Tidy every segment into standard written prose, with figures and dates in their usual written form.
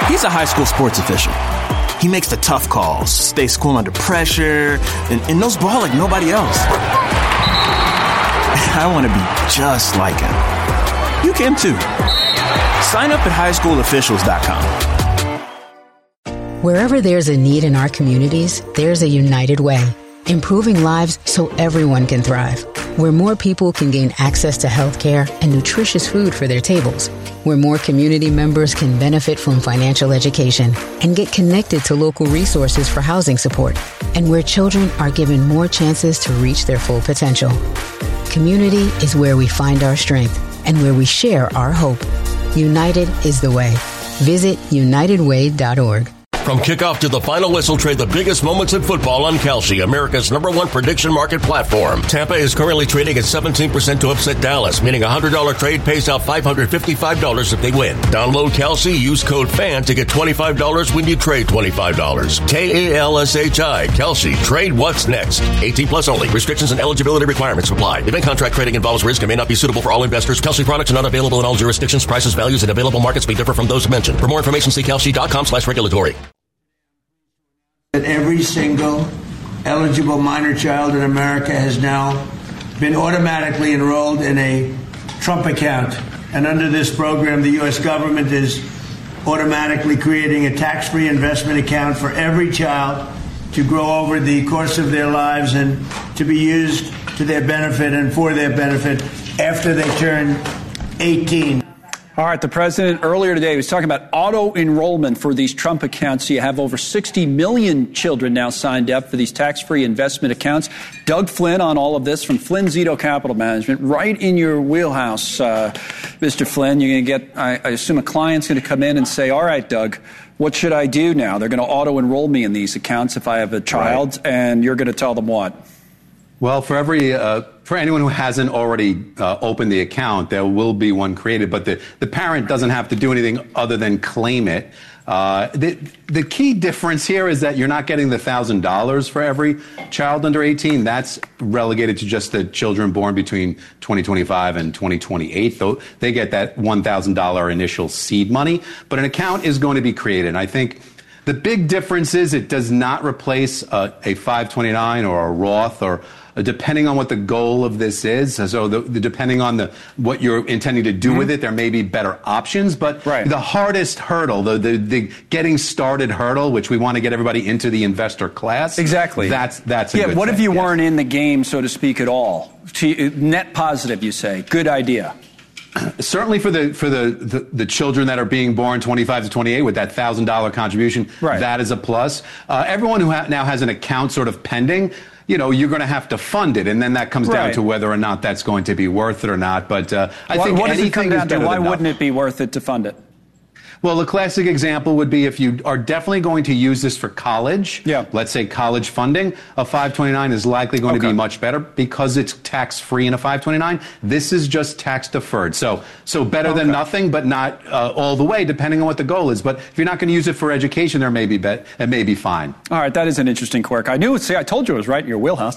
He's a high school sports official. He makes the tough calls, stays cool under pressure, and knows ball like nobody else. I want to be just like him. You can too. Sign up at highschoolofficials.com. Wherever there's a need in our communities, there's a United Way, improving lives so everyone can thrive. Where more people can gain access to health care and nutritious food for their tables. Where more community members can benefit from financial education and get connected to local resources for housing support. And where children are given more chances to reach their full potential. Community is where we find our strength and where we share our hope. United is the way. Visit unitedway.org. From kickoff to the final whistle, trade the biggest moments in football on Kalshi, America's #1 prediction market platform. Tampa is currently trading at 17% to upset Dallas, meaning a $100 trade pays out $555 if they win. Download Kalshi, use code FAN to get $25 when you trade $25. Kalshi, Kalshi, trade what's next. 18 plus only. Restrictions and eligibility requirements apply. Event contract trading involves risk and may not be suitable for all investors. Kalshi products are not available in all jurisdictions. Prices, values, and available markets may differ from those mentioned. For more information, see kalshi.com/regulatory. That every single eligible minor child in America has now been automatically enrolled in a Trump account. And under this program, the U.S. government is automatically creating a tax-free investment account for every child to grow over the course of their lives and to be used to their benefit and for their benefit after they turn 18. All right, the president earlier today was talking about auto-enrollment for these Trump accounts. You have over 60 million children now signed up for these tax-free investment accounts. Doug Flynn on all of this from Flynn Zito Capital Management, right in your wheelhouse, Mr. Flynn. You're going to get, I assume a client's going to come in and say, all right, Doug, what should I do now? They're going to auto-enroll me in these accounts if I have a child, right. And you're going to tell them what? Well, for anyone who hasn't already opened the account, there will be one created, but the parent doesn't have to do anything other than claim it. The key difference here is that you're not getting the $1,000 for every child under 18. That's relegated to just the children born between 2025 and 2028. Though they get that $1,000 initial seed money, but an account is going to be created. And I think the big difference is it does not replace a 529 or a Roth or depending on what the goal of this is. So depending on what you're intending to do with it, there may be better options. But the hardest hurdle, the getting started hurdle, which we want to get everybody into the investor class. Exactly. That's a good thing. What if you weren't in the game, so to speak, at all? Net positive, you say. Good idea. Certainly for the children that are being born 25 to 28 with that $1,000 contribution, that is a plus. Everyone who now has an account sort of pending, you're going to have to fund it, and then that comes down to whether or not that's going to be worth it or not. But I think what does it come down to? Why wouldn't it be worth it to fund it? Well, the classic example would be if you are definitely going to use this for college, let's say college funding, a 529 is likely going to be much better because it's tax-free in a 529. This is just tax-deferred. So better than nothing, but not all the way, depending on what the goal is. But if you're not going to use it for education, it may be fine. All right, that is an interesting quirk. I told you it was right in your wheelhouse.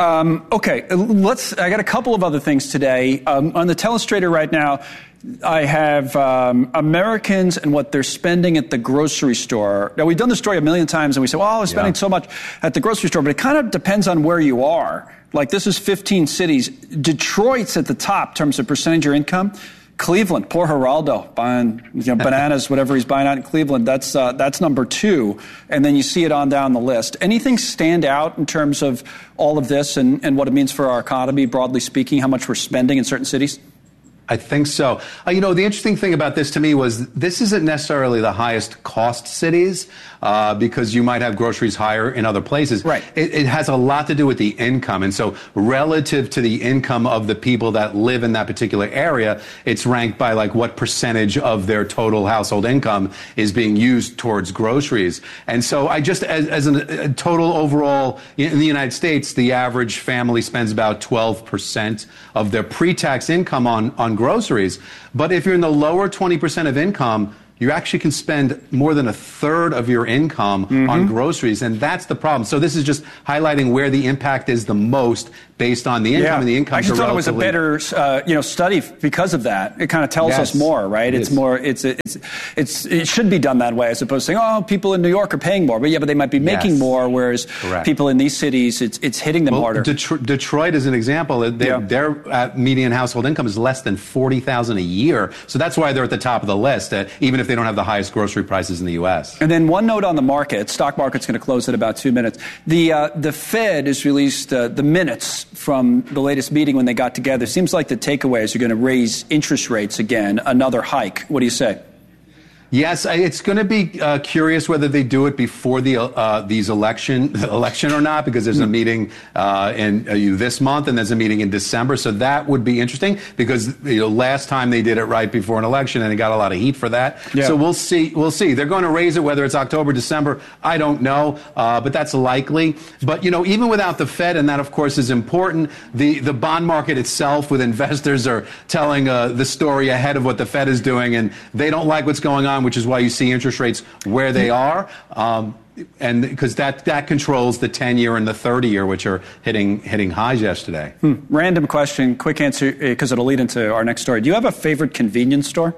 I got a couple of other things today. On the telestrator right now, I have Americans and what they're spending at the grocery store. Now, we've done the story a million times, and we say, well, we're spending so much at the grocery store, but it kind of depends on where you are. Like, this is 15 cities. Detroit's at the top in terms of percentage of your income. Cleveland, poor Geraldo, buying bananas, whatever he's buying out in Cleveland, that's number 2. And then you see it on down the list. Anything stand out in terms of all of this and what it means for our economy, broadly speaking, how much we're spending in certain cities? I think so. The interesting thing about this to me was this isn't necessarily the highest cost cities because you might have groceries higher in other places. Right. It has a lot to do with the income. And so relative to the income of the people that live in that particular area, it's ranked by like what percentage of their total household income is being used towards groceries. And so I just, as a total overall, in the United States, the average family spends about 12% of their pre-tax income on groceries. But if you're in the lower 20% of income, you actually can spend more than a third of your income on groceries, and that's the problem. So this is just highlighting where the impact is the most based on the income, and the income. I just thought it was a better, study because of that. It kind of tells us more, right? It's more. It should be done that way, as opposed to saying, "Oh, people in New York are paying more," but they might be making more, whereas people in these cities, it's hitting them harder. Detroit is an example. Their median household income is less than $40,000 a year, so that's why they're at the top of the list, even if they don't have the highest grocery prices in the U.S. And then one note on the market. Stock market's going to close in about 2 minutes. The Fed has released the minutes from the latest meeting when they got together. Seems like the takeaway is you're going to raise interest rates again, another hike. What do you say? Yes, it's going to be curious whether they do it before the election or not, because there's a meeting in this month and there's a meeting in December. So that would be interesting, because last time they did it right before an election and they got a lot of heat for that. Yeah. So we'll see. They're going to raise it, whether it's October, December, I don't know, but that's likely. But even without the Fed, and that of course is important, the bond market itself, with investors, are telling the story ahead of what the Fed is doing, and they don't like what's going on, which is why you see interest rates where they are, and because that controls the 10-year and the 30-year, which are hitting highs yesterday. Random question, quick answer, because it'll lead into our next story. Do you have a favorite convenience store?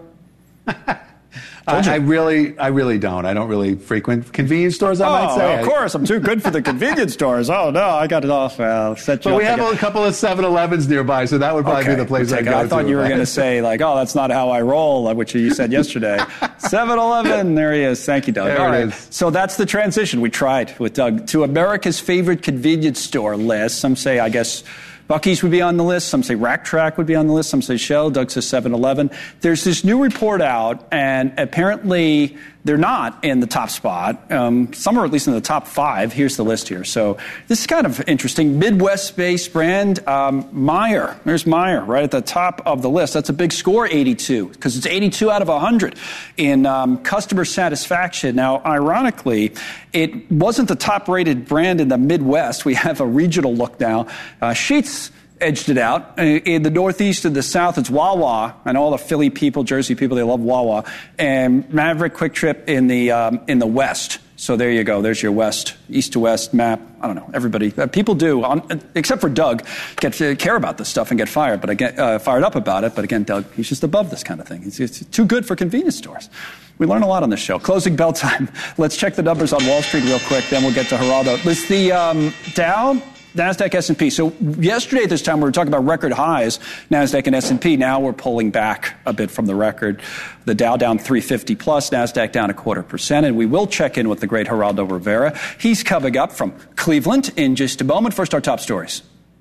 I really don't. I don't really frequent convenience stores, I might say. Of course. I'm too good for the convenience stores. Oh, no, I got it off. But we have a couple of 7-Elevens nearby, so that would probably be the place I'd go to. I thought you were going to say, that's not how I roll, which you said yesterday. 7-Eleven, there he is. Thank you, Doug. There it is. So that's the transition we tried with Doug to America's favorite convenience store list. Some say, I guess, Buc-ee's would be on the list. Some say Rack Track would be on the list. Some say Shell. Doug says 7-Eleven. There's this new report out, and apparently they're not in the top spot. Some are at least in the top 5. Here's the list here. So this is kind of interesting. Midwest-based brand, Meijer. There's Meijer right at the top of the list. That's a big score, 82, because it's 82 out of 100 in customer satisfaction. Now, ironically, it wasn't the top-rated brand in the Midwest. We have a regional look now. Sheetz edged it out. In the Northeast and the South, it's Wawa, and all the Philly people, Jersey people, they love Wawa. And Maverick Quick Trip in the West. So there you go. There's your West, East to West map. I don't know. Everybody, people do, except for Doug, care about this stuff and get fired. But again, fired up about it. But again, Doug, he's just above this kind of thing. It's too good for convenience stores. We learn a lot on this show. Closing bell time. Let's check the numbers on Wall Street real quick. Then we'll get to Geraldo. It's the Dow, NASDAQ, S&P. So yesterday at this time, we were talking about record highs, NASDAQ and S&P. Now we're pulling back a bit from the record. The Dow down 350 plus, NASDAQ down 0.25%. And we will check in with the great Geraldo Rivera. He's coming up from Cleveland in just a moment. First, our top stories.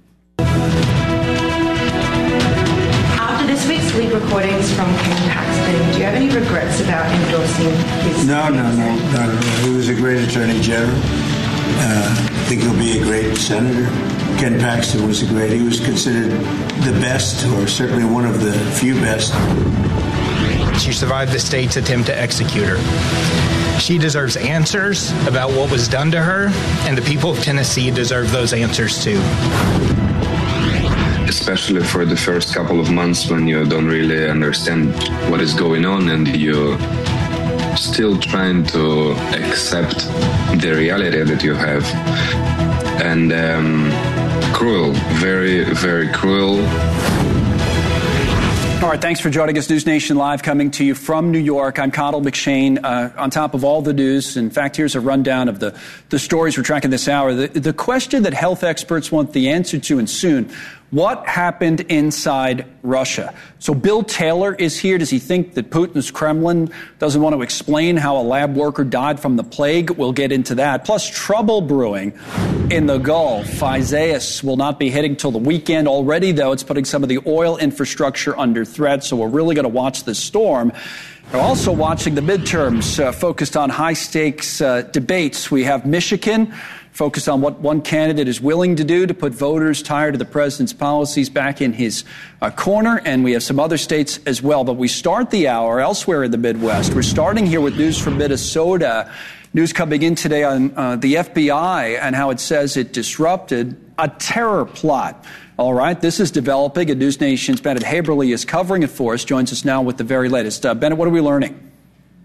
After this week's lead recordings from Ken Paxton, do you have any regrets about endorsing his... No, not at all. He was a great attorney general. I think he'll be a great senator. Ken Paxton he was considered the best, or certainly one of the few best. She survived the state's attempt to execute her. She deserves answers about what was done to her, and the people of Tennessee deserve those answers too. Especially for the first couple of months when you don't really understand what is going on and you're still trying to accept the reality that you have. And cruel, very, very cruel. All right, thanks for joining us. News Nation Live coming to you from New York. I'm Connell McShane. On top of all the news, in fact, here's a rundown of the stories we're tracking this hour. The question that health experts want the answer to, and soon, what happened inside Russia? So Bill Taylor is here. Does he think that Putin's Kremlin doesn't want to explain how a lab worker died from the plague? We'll get into that. Plus, trouble brewing in the Gulf. Isaias will not be hitting till the weekend. Already, though, it's putting some of the oil infrastructure under threat, so we're really going to watch this storm. We're also watching the midterms focused on high-stakes debates. We have Michigan focused on what one candidate is willing to do to put voters tired of the president's policies back in his corner, and we have some other states as well. But we start the hour elsewhere in the Midwest. We're starting here with news from Minnesota. News coming in today on the FBI and how it says it disrupted a terror plot. All right, this is developing, and News Nation's Bennett Haberly is covering it for us, joins us now with the very latest. Bennett, what are we learning?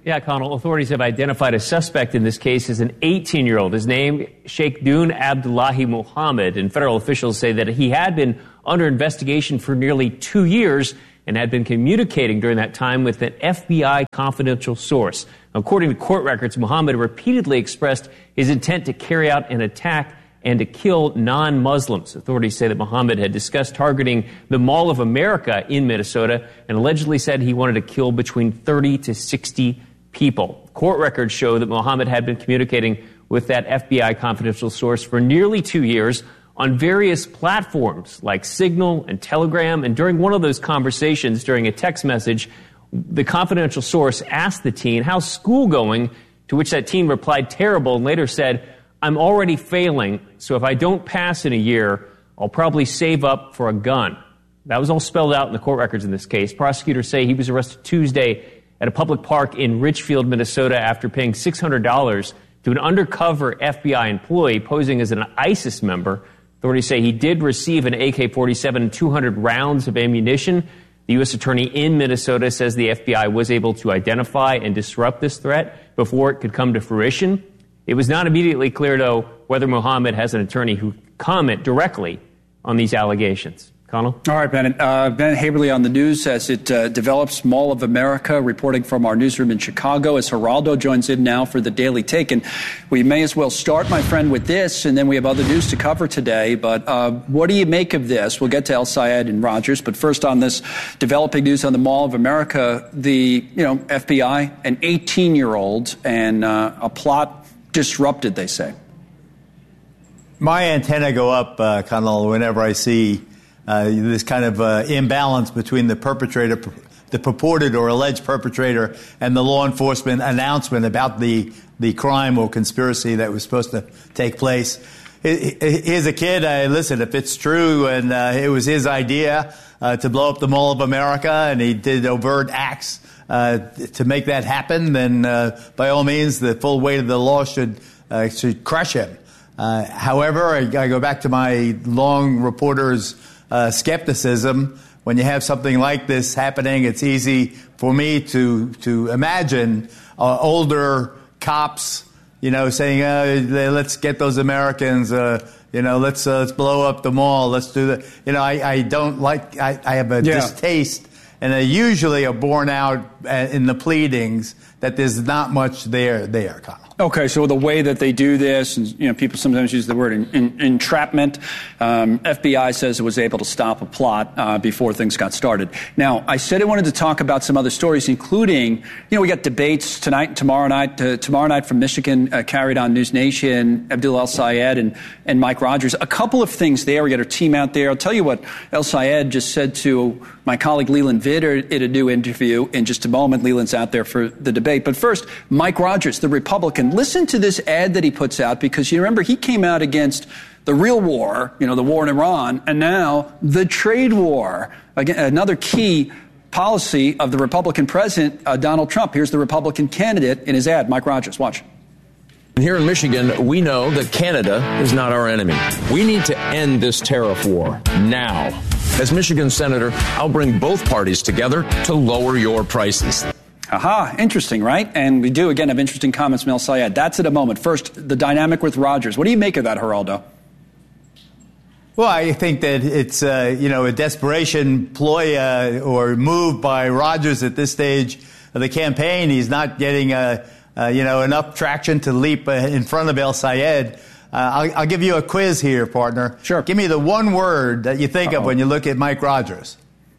Yeah, Connell, authorities have identified a suspect in this case as an 18-year-old. His name, Sheikh Dune Abdullahi Mohammed, and federal officials say that he had been under investigation for nearly 2 years and had been communicating during that time with an FBI confidential source. According to court records, Mohammed repeatedly expressed his intent to carry out an attack and to kill non-Muslims. Authorities say that Mohammed had discussed targeting the Mall of America in Minnesota and allegedly said he wanted to kill between 30 to 60 people. Court records show that Mohammed had been communicating with that FBI confidential source for nearly 2 years on various platforms like Signal and Telegram. And during one of those conversations, during a text message, the confidential source asked the teen, "How's school going?" To which that teen replied, "Terrible," and later said, "I'm already failing, so if I don't pass in a year, I'll probably save up for a gun." That was all spelled out in the court records in this case. Prosecutors say he was arrested Tuesday at a public park in Richfield, Minnesota, after paying $600 to an undercover FBI employee posing as an ISIS member. Authorities say he did receive an AK-47 and 200 rounds of ammunition. The U.S. attorney in Minnesota says the FBI was able to identify and disrupt this threat before it could come to fruition. It was not immediately clear, though, whether Mohammed has an attorney who could comment directly on these allegations. Connell? All right, Bennett. Ben Haberly on the news as it develops. Mall of America reporting from our newsroom in Chicago as Geraldo joins in now for the Daily Take. And we may as well start, my friend, with this, and then we have other news to cover today. But what do you make of this? We'll get to El Sayed and Rogers. But first on this developing news on the Mall of America, the FBI, an 18-year-old, and a plot disrupted, they say. My antenna go up, Connell, whenever I see this kind of imbalance between the perpetrator, the purported or alleged perpetrator, and the law enforcement announcement about the crime or conspiracy that was supposed to take place. Here's a kid, listen, if it's true and it was his idea to blow up the Mall of America and he did overt acts to make that happen, then by all means the full weight of the law should crush him. However, I go back to my long reporter's skepticism. When you have something like this happening, it's easy for me to imagine older cops, saying, let's get those Americans, let's blow up the mall, let's do that. I don't like, I have a distaste, and they usually are borne out in the pleadings that there's not much there, Connell. Okay, so the way that they do this, and people sometimes use the word entrapment. FBI says it was able to stop a plot before things got started. Now, I said I wanted to talk about some other stories, including, we got debates tonight and tomorrow night. Tomorrow night from Michigan, carried on News Nation, Abdul El Sayed and Mike Rogers. A couple of things there. We got our team out there. I'll tell you what El Sayed just said to my colleague Leland Vitter in a new interview in just a moment. Leland's out there for the debate. But first, Mike Rogers, the Republican. Listen to this ad that he puts out, because you remember he came out against the real war, the war in Iran, and now the trade war. Again, another key policy of the Republican president, Donald Trump. Here's the Republican candidate in his ad. Mike Rogers, watch. Here in Michigan, we know that Canada is not our enemy. We need to end this tariff war now. As Michigan Senator, I'll bring both parties together to lower your prices. Aha, interesting, right? And we do, again, have interesting comments from El Sayed. That's at a moment. First, the dynamic with Rogers. What do you make of that, Geraldo? Well, I think that it's, a desperation ploy or move by Rogers at this stage of the campaign. He's not getting, enough traction to leap in front of El Sayed. I'll give you a quiz here, partner. Sure. Give me the one word that you think of when you look at Mike Rogers.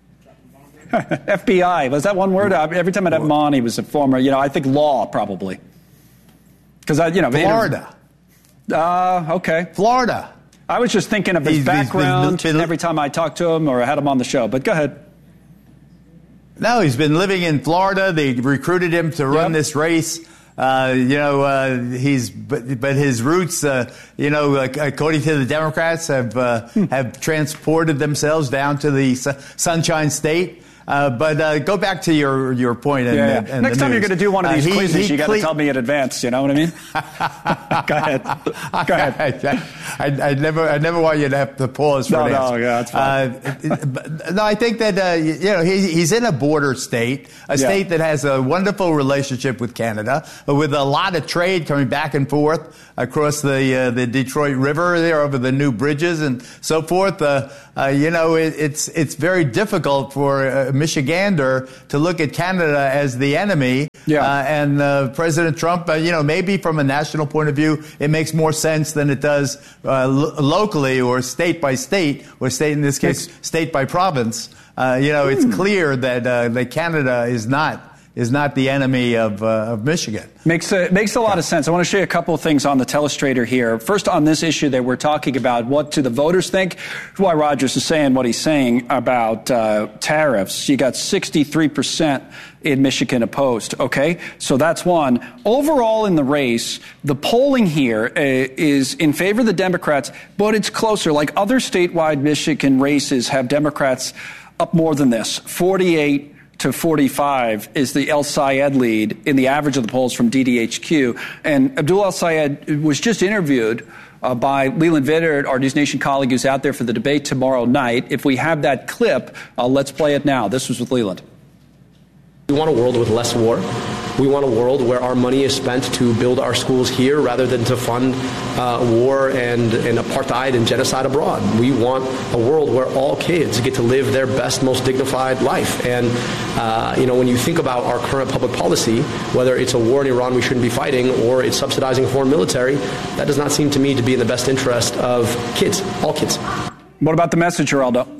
FBI. Was that one word? Every time I'd have him on, he was a former, I think law, probably. Because Florida. Okay. Florida. I was just thinking of his background every time I talked to him or had him on the show. But go ahead. No, he's been living in Florida. They recruited him to run this race. But his roots, according to the Democrats, have transported themselves down to the Sunshine State. But go back to your point. And next time you're going to do one of these quizzes, you got to tell me in advance. You know what I mean? Go ahead. Go ahead. I never want you to have to pause for an answer. No, that's fine. No, I think that he's in a border state, state that has a wonderful relationship with Canada, with a lot of trade coming back and forth across the Detroit River there over the new bridges and so forth. It's very difficult for a Michigander to look at Canada as the enemy. And President Trump, maybe from a national point of view, it makes more sense than it does locally or state by state, or state in this case, state by province. It's clear that Canada is not the enemy of Michigan. Makes a lot of sense. I want to show you a couple of things on the telestrator here. First, on this issue that we're talking about, what do the voters think? Why Rogers is saying what he's saying about tariffs. You got 63% in Michigan opposed. Okay, so that's one. Overall in the race, the polling here is in favor of the Democrats, but it's closer. Like other statewide Michigan races have Democrats up more than this. 48 to 45 is the El Sayed lead in the average of the polls from DDHQ. And Abdul El Sayed was just interviewed by Leland Vittert, our News Nation colleague who's out there for the debate tomorrow night. If we have that clip, let's play it now. This was with Leland. We want a world with less war. We want a world where our money is spent to build our schools here rather than to fund war and apartheid and genocide abroad. We want a world where all kids get to live their best, most dignified life. And, when you think about our current public policy, whether it's a war in Iran we shouldn't be fighting or it's subsidizing foreign military, that does not seem to me to be in the best interest of kids, all kids. What about the message, Geraldo?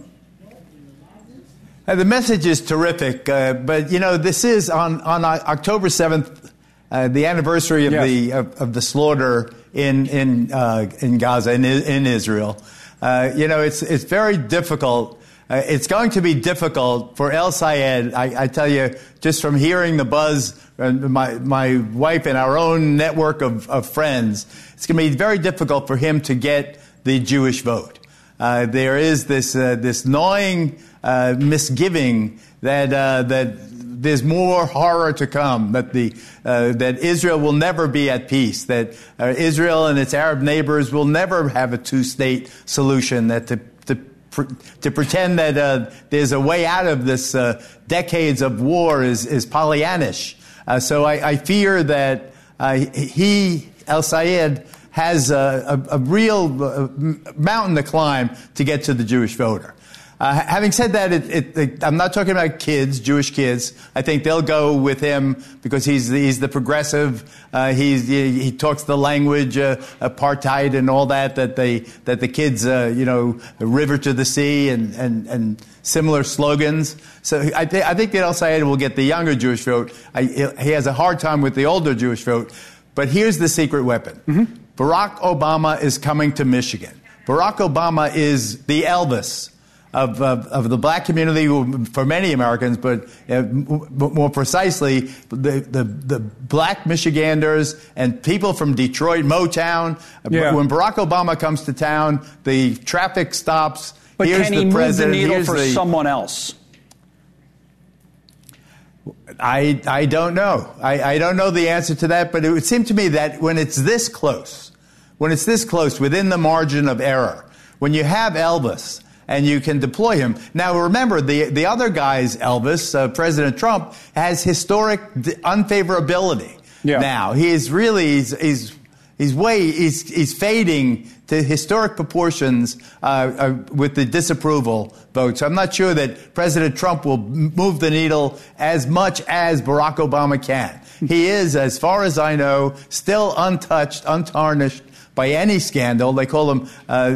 The message is terrific, but this is on October 7th, the anniversary of the slaughter in Gaza, in Israel. It's very difficult. It's going to be difficult for El Sayed. I tell you, just from hearing the buzz, my wife and our own network of friends, it's going to be very difficult for him to get the Jewish vote. There is this gnawing misgiving that there's more horror to come, that Israel will never be at peace, that Israel and its Arab neighbors will never have a two-state solution, that to pretend that there's a way out of this decades of war is Pollyannish. So I fear that El Sayed, has a real mountain to climb to get to the Jewish voter. Having said that, I'm not talking about kids, Jewish kids. I think they'll go with him because he's the progressive. He talks the language, apartheid and all that the kids, river to the sea and similar slogans. So I think that El Sayed will get the younger Jewish vote. He has a hard time with the older Jewish vote. But here's the secret weapon. Mm-hmm. Barack Obama is coming to Michigan. Barack Obama is the Elvis of the black community, for many Americans, but more precisely, the black Michiganders and people from Detroit, Motown. Yeah. When Barack Obama comes to town, the traffic stops. But here's can he the president, move the needle for someone else? I don't know. I don't know the answer to that, but it would seem to me that when it's this close, within the margin of error, when you have Elvis and you can deploy him. Now, remember, the other guy's Elvis, President Trump, has historic unfavorability. Yeah. Now, he's fading to historic proportions with the disapproval vote. So I'm not sure that President Trump will move the needle as much as Barack Obama can. He is, as far as I know, still untouched, untarnished by any scandal. They call him,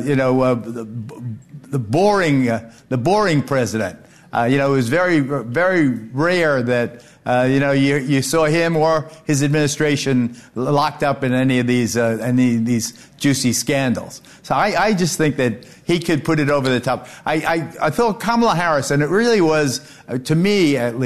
the boring president. It was very, very rare that you saw him or his administration locked up in any of these juicy scandals. So I just think that he could put it over the top. I thought Kamala Harris, and it really was, to me at least,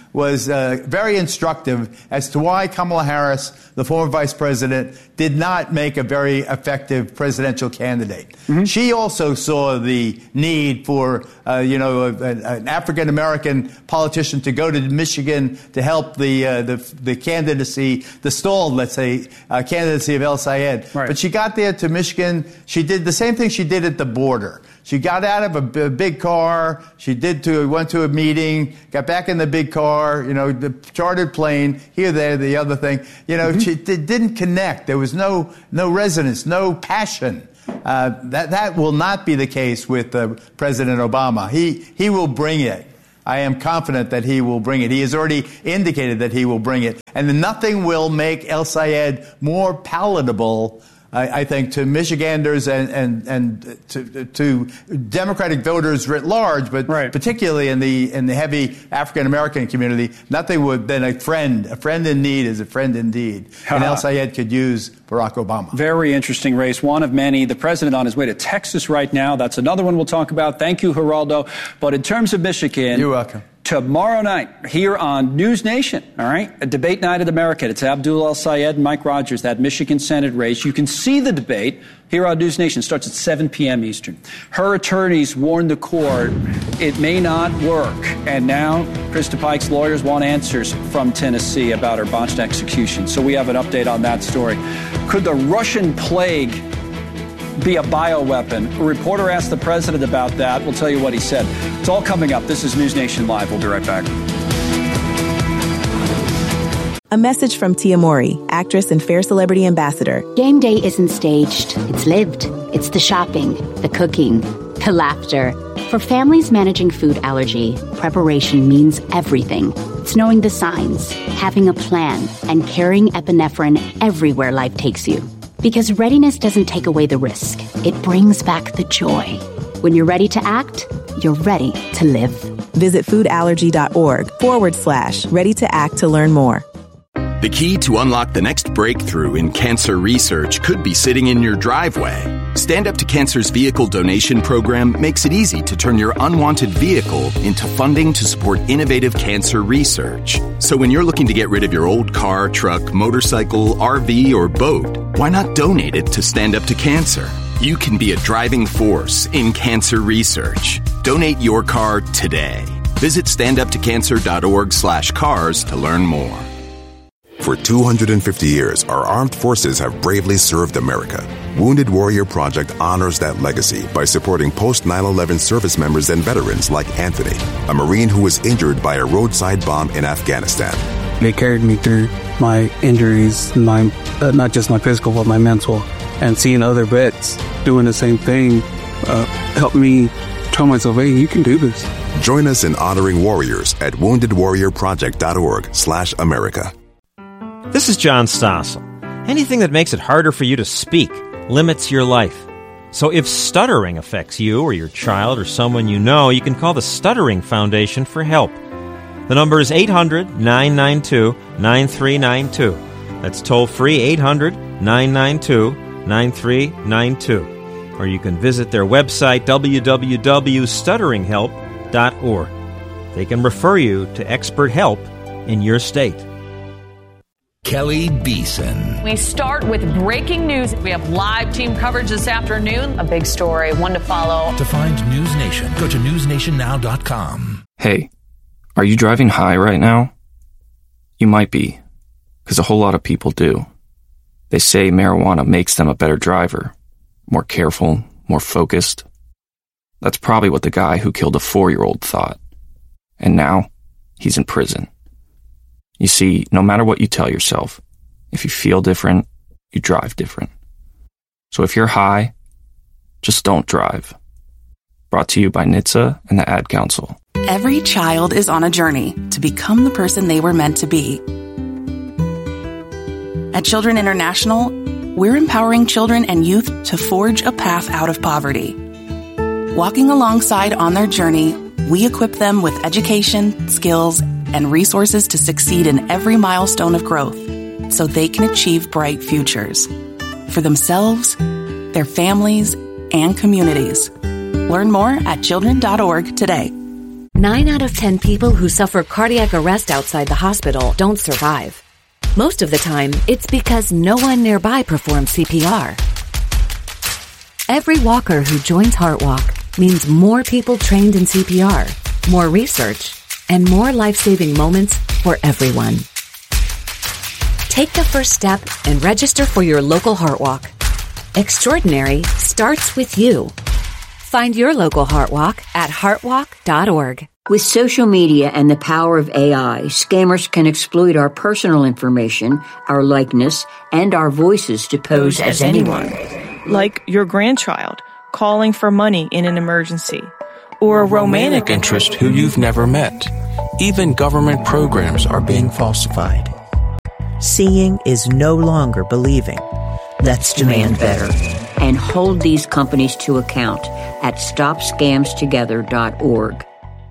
was very instructive as to why Kamala Harris, the former vice president, did not make a very effective presidential candidate. Mm-hmm. She also saw the need for, an African-American politician to go to Michigan to help the candidacy, the stalled, let's say, candidacy of El Sayed. Right. But she got there to Michigan. She did the same thing she did at the border. She got out of a big car. She went to a meeting, got back in the big car, the chartered plane, here, there, the other thing. She didn't connect. There was no resonance, no passion. That will not be the case with President Obama. He will bring it. I am confident that he will bring it. He has already indicated that he will bring it. And nothing will make El Sayed more palatable, I think, to Michiganders and to Democratic voters writ large, but particularly in the heavy African American community. Nothing would than a friend in need is a friend indeed. And El Sayed could use Barack Obama. Very interesting race, one of many. The president on his way to Texas right now. That's another one we'll talk about. Thank you, Geraldo. But in terms of Michigan, you're welcome. Tomorrow night, here on News Nation, all right, a debate night at America. It's Abdul El Sayed and Mike Rogers, that Michigan Senate race. You can see the debate here on News Nation. It starts at 7 p.m. Eastern. Her attorneys warned the court it may not work. And now Krista Pike's lawyers want answers from Tennessee about her botched execution. So we have an update on that story. Could the Russian plague be a bioweapon? A reporter asked the president about that. We'll tell you what he said. It's all coming up. This is News Nation Live. We'll be right back. A message from Tia Mori, actress and Fair Celebrity Ambassador. Game day isn't staged. It's lived. It's the shopping, the cooking, the laughter. For families managing food allergy, preparation means everything. It's knowing the signs, having a plan, and carrying epinephrine everywhere life takes you. Because readiness doesn't take away the risk. It brings back the joy. When you're ready to act, you're ready to live. Visit foodallergy.org/ready to act to learn more. The key to unlock the next breakthrough in cancer research could be sitting in your driveway. Stand Up to Cancer's vehicle donation program makes it easy to turn your unwanted vehicle into funding to support innovative cancer research. So when you're looking to get rid of your old car, truck, motorcycle, RV, or boat, why not donate it to Stand Up to Cancer? You can be a driving force in cancer research. Donate your car today. Visit standuptocancer.org/cars to learn more. For 250 years, our armed forces have bravely served America. Wounded Warrior Project honors that legacy by supporting post-9/11 service members and veterans like Anthony, a Marine who was injured by a roadside bomb in Afghanistan. They carried me through my injuries, not just my physical, but my mental. And seeing other vets doing the same thing helped me tell myself, hey, you can do this. Join us in honoring warriors at woundedwarriorproject.org/America. This is John Stossel. Anything that makes it harder for you to speak limits your life. So if stuttering affects you or your child or someone you know, you can call the Stuttering Foundation for help. The number is 800-992-9392. That's toll-free 800-992-9392. Or you can visit their website, www.stutteringhelp.org. They can refer you to expert help in your state. Kelly Beeson. We start with breaking news. We have live team coverage this afternoon. A big story, one to follow. To find News Nation, go to newsnationnow.com. Hey, are you driving high right now? You might be, because a whole lot of people do. They say marijuana makes them a better driver, more careful, more focused. That's probably what the guy who killed a 4-year-old thought. And now, he's in prison. You see, no matter what you tell yourself, if you feel different, you drive different. So if you're high, just don't drive. Brought to you by NHTSA and the Ad Council. Every child is on a journey to become the person they were meant to be. At Children International, we're empowering children and youth to forge a path out of poverty. Walking alongside on their journey, we equip them with education, skills, and resources to succeed in every milestone of growth so they can achieve bright futures for themselves, their families, and communities. Learn more at children.org today. 9 out of 10 people who suffer cardiac arrest outside the hospital don't survive. Most of the time, it's because no one nearby performs CPR. Every walker who joins HeartWalk means more people trained in CPR, more research, and more life-saving moments for everyone. Take the first step and register for your local HeartWalk. Extraordinary starts with you. Find your local HeartWalk at heartwalk.org. With social media and the power of AI, scammers can exploit our personal information, our likeness, and our voices to pose as anyone. Like your grandchild calling for money in an emergency, or a romantic interest who you've never met. Even government programs are being falsified. Seeing is no longer believing. Let's demand better. And hold these companies to account at stopscamstogether.org.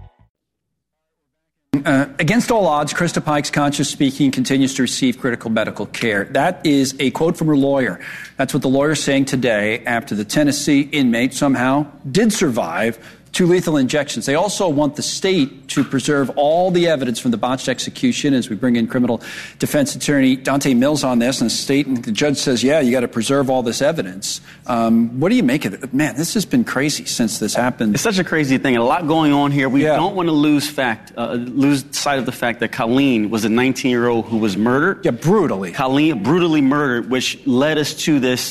Against all odds, Krista Pike's conscious speaking continues to receive critical medical care. That is a quote from her lawyer. That's what the lawyer is saying today after the Tennessee inmate somehow did survive 2 lethal injections. They also want the state to preserve all the evidence from the botched execution, as we bring in criminal defense attorney Dante Mills on this, and the judge says, yeah, you got to preserve all this evidence. What do you make of it? Man, this has been crazy since this happened. It's such a crazy thing. A lot going on here. We don't want to lose sight of the fact that Colleen was a 19-year-old who was murdered. Yeah, brutally. Colleen brutally murdered, which led us to this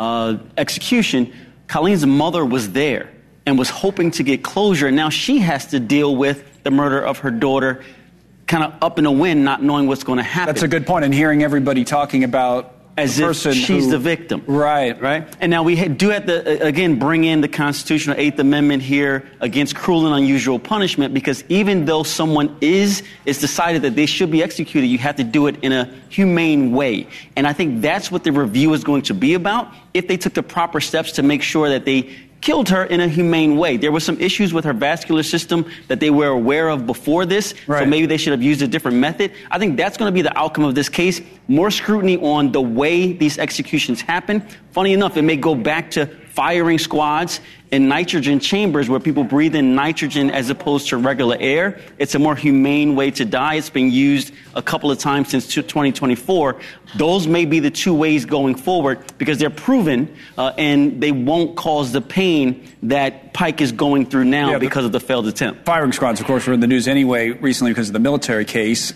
execution. Colleen's mother was there and was hoping to get closure. And now she has to deal with the murder of her daughter, kind of up in the wind, not knowing what's going to happen. That's a good point. And hearing everybody talking about as if she's the victim. Right. And now we do have to, again, bring in the constitutional 8th Amendment here against cruel and unusual punishment, because even though someone is decided that they should be executed, you have to do it in a humane way. And I think that's what the review is going to be about, if they took the proper steps to make sure that they killed her in a humane way. There were some issues with her vascular system that they were aware of before this, so maybe they should have used a different method. I think that's going to be the outcome of this case. More scrutiny on the way these executions happen. Funny enough, it may go back to firing squads in nitrogen chambers where people breathe in nitrogen as opposed to regular air. It's a more humane way to die. It's been used a couple of times since 2024. Those may be the 2 ways going forward, because they're proven and they won't cause the pain that Pike is going through now because of the failed attempt. Firing squads, of course, were in the news anyway recently because of the military case.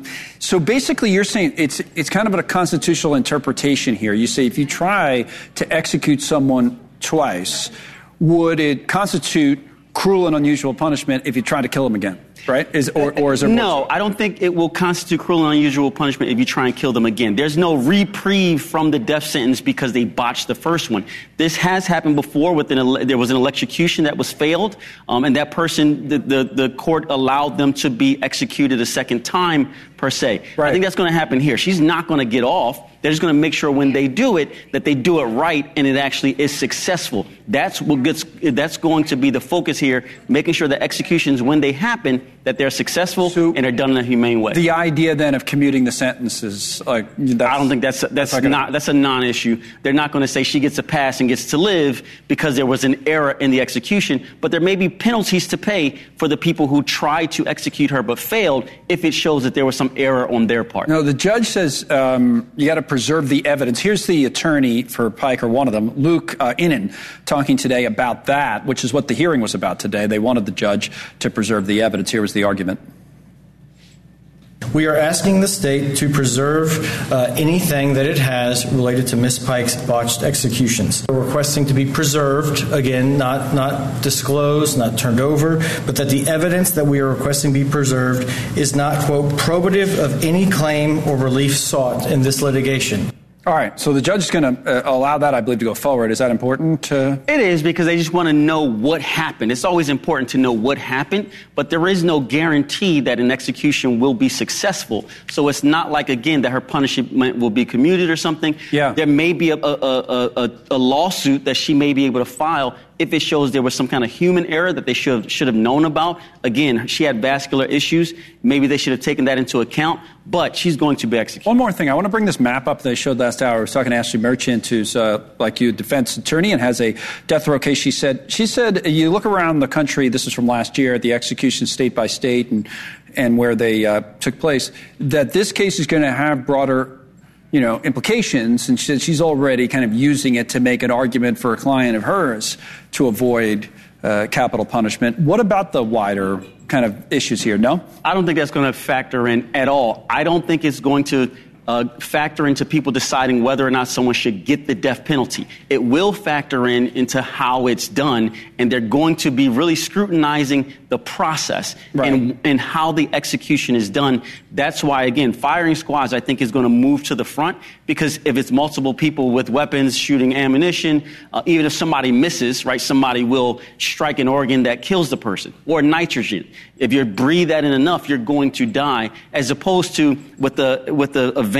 So basically you're saying it's kind of a constitutional interpretation here. You say if you try to execute someone twice, would it constitute cruel and unusual punishment if you try to kill them again? Right? Or is there No, I don't think it will constitute cruel and unusual punishment if you try and kill them again. There's no reprieve from the death sentence because they botched the first one. This has happened before. There was an electrocution that was failed, and that person, the court allowed them to be executed a second time, per se. I think that's going to happen here. She's not going to get off. They're just going to make sure when they do it, that they do it right and it actually is successful. That's going to be the focus here, making sure that executions, when they happen, that they're successful and are done in a humane way. The idea then of commuting the sentences, I don't think that's a non-issue. They're not going to say she gets a pass and gets to live because there was an error in the execution, but there may be penalties to pay for the people who tried to execute her but failed if it shows that there was some error on their part. No, the judge says you got to preserve the evidence. Here's the attorney for Pike, or one of them, Luke Innan, talking today about that, which is what the hearing was about today. They wanted the judge to preserve the evidence. Here was the argument. We are asking the state to preserve anything that it has related to Ms. Pike's botched executions. We're requesting to be preserved, again, not disclosed, not turned over, but that the evidence that we are requesting be preserved is not, quote, probative of any claim or relief sought in this litigation. All right, so the judge is going to allow that, I believe, to go forward. Is that important? It is, because they just want to know what happened. It's always important to know what happened, but there is no guarantee that an execution will be successful. So it's not like, again, that her punishment will be commuted or something. Yeah. There may be a lawsuit that she may be able to file if it shows there was some kind of human error that they should have known about. Again, she had vascular issues. Maybe they should have taken that into account, but she's going to be executed. One more thing. I want to bring this map up that I showed last hour. I was talking to Ashley Merchant, who's like you, a defense attorney and has a death row case. She said you look around the country, this is from last year, at the executions state by state and where they took place, that this case is going to have broader implications, and she's already kind of using it to make an argument for a client of hers to avoid capital punishment. What about the wider kind of issues here? No? I don't think that's going to factor in at all. I don't think it's going to factor into people deciding whether or not someone should get the death penalty. It will factor into how it's done, and they're going to be really scrutinizing the process and how the execution is done. That's why, again, firing squads, I think, is going to move to the front, because if it's multiple people with weapons shooting ammunition, even if somebody misses, right, somebody will strike an organ that kills the person, or nitrogen. If you breathe that in enough, you're going to die, as opposed to with the